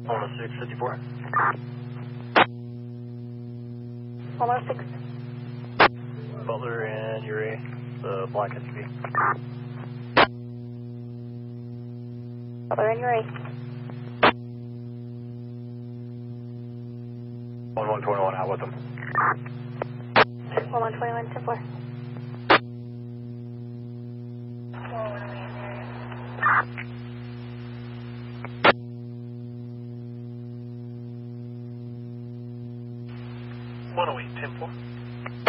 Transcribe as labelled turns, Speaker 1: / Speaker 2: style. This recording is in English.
Speaker 1: 654.
Speaker 2: 106.
Speaker 1: Butler and Uri, the black SUV.
Speaker 2: Butler and Uri.
Speaker 1: 1121 out with them.
Speaker 2: 1121, 10-4.
Speaker 1: What are we, 10-4?